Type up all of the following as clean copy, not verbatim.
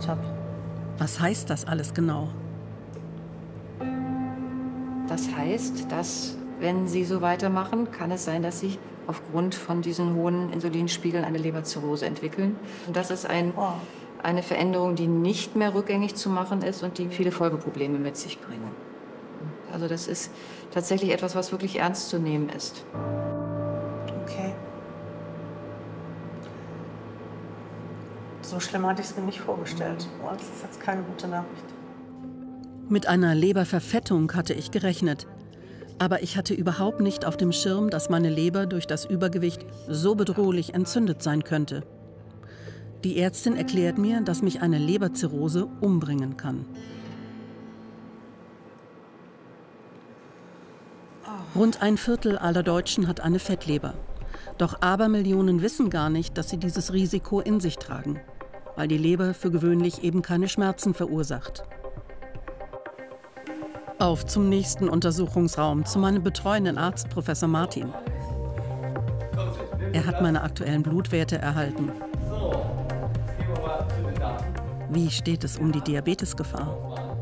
habe. Was heißt das alles genau? Das heißt, dass, wenn Sie so weitermachen, kann es sein, dass Sie aufgrund von diesen hohen Insulinspiegeln eine Leberzirrhose entwickeln. Und das ist eine Veränderung, die nicht mehr rückgängig zu machen ist und die viele Folgeprobleme mit sich bringen. Also das ist tatsächlich etwas, was wirklich ernst zu nehmen ist. Okay. So schlimm hatte ich es mir nicht vorgestellt. Oh, das ist jetzt keine gute Nachricht. Mit einer Leberverfettung hatte ich gerechnet. Aber ich hatte überhaupt nicht auf dem Schirm, dass meine Leber durch das Übergewicht so bedrohlich entzündet sein könnte. Die Ärztin erklärt mir, dass mich eine Leberzirrhose umbringen kann. Rund ein Viertel aller Deutschen hat eine Fettleber. Doch Abermillionen wissen gar nicht, dass sie dieses Risiko in sich tragen, weil die Leber für gewöhnlich eben keine Schmerzen verursacht. Auf zum nächsten Untersuchungsraum, zu meinem betreuenden Arzt Professor Martin. Er hat meine aktuellen Blutwerte erhalten. Wie steht es um die Diabetesgefahr?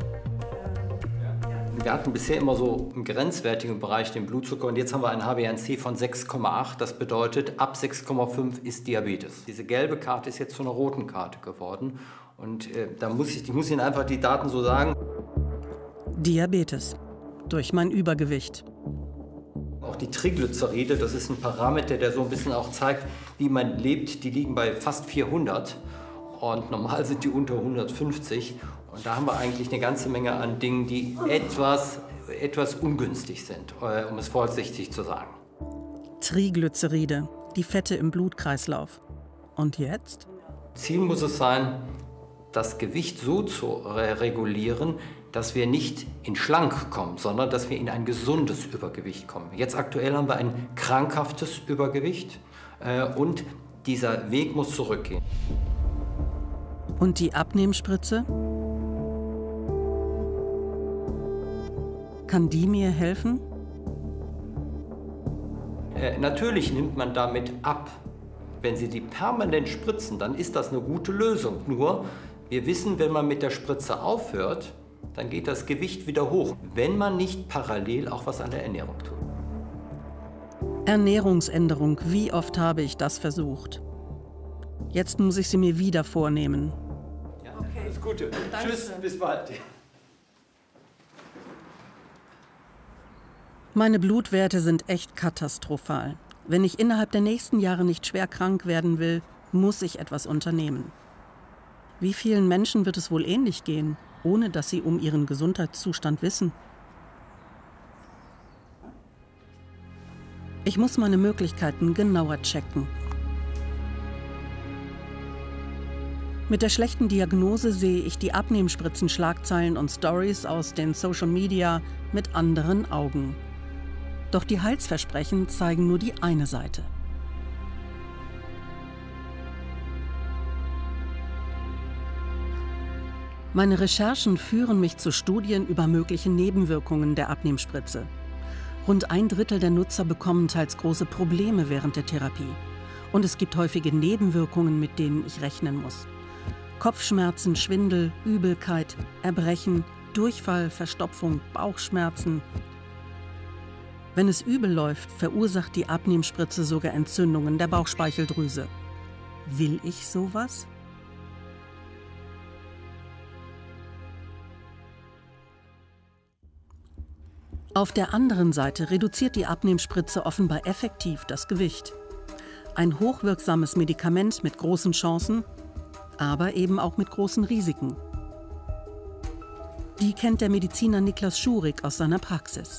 Wir hatten bisher immer so im grenzwertigen Bereich den Blutzucker und jetzt haben wir einen HbA1c von 6,8. Das bedeutet, ab 6,5 ist Diabetes. Diese gelbe Karte ist jetzt zu einer roten Karte geworden und ich muss Ihnen einfach die Daten so sagen. Diabetes. Durch mein Übergewicht. Auch die Triglyceride, das ist ein Parameter, der so ein bisschen auch zeigt, wie man lebt. Die liegen bei fast 400 und normal sind die unter 150. Und da haben wir eigentlich eine ganze Menge an Dingen, die etwas ungünstig sind, um es vorsichtig zu sagen. Triglyceride, die Fette im Blutkreislauf. Und jetzt? Ziel muss es sein, das Gewicht so zu regulieren, dass wir nicht in schlank kommen, sondern dass wir in ein gesundes Übergewicht kommen. Jetzt aktuell haben wir ein krankhaftes Übergewicht und dieser Weg muss zurückgehen. Und die Abnehmspritze? Kann die mir helfen? Natürlich nimmt man damit ab. Wenn Sie die permanent spritzen, dann ist das eine gute Lösung. Nur, wir wissen, wenn man mit der Spritze aufhört, dann geht das Gewicht wieder hoch, wenn man nicht parallel auch was an der Ernährung tut. Ernährungsänderung, wie oft habe ich das versucht? Jetzt muss ich sie mir wieder vornehmen. Ja, okay. Alles Gute. Tschüss, bis bald. Meine Blutwerte sind echt katastrophal. Wenn ich innerhalb der nächsten Jahre nicht schwer krank werden will, muss ich etwas unternehmen. Wie vielen Menschen wird es wohl ähnlich gehen, ohne dass sie um ihren Gesundheitszustand wissen? Ich muss meine Möglichkeiten genauer checken. Mit der schlechten Diagnose sehe ich die Abnehmspritzen-Schlagzeilen und Stories aus den Social Media mit anderen Augen. Doch die Heilsversprechen zeigen nur die eine Seite. Meine Recherchen führen mich zu Studien über mögliche Nebenwirkungen der Abnehmspritze. Rund ein Drittel der Nutzer bekommen teils große Probleme während der Therapie. Und es gibt häufige Nebenwirkungen, mit denen ich rechnen muss. Kopfschmerzen, Schwindel, Übelkeit, Erbrechen, Durchfall, Verstopfung, Bauchschmerzen. Wenn es übel läuft, verursacht die Abnehmspritze sogar Entzündungen der Bauchspeicheldrüse. Will ich sowas? Auf der anderen Seite reduziert die Abnehmspritze offenbar effektiv das Gewicht. Ein hochwirksames Medikament mit großen Chancen, aber eben auch mit großen Risiken. Die kennt der Mediziner Niklas Schurig aus seiner Praxis.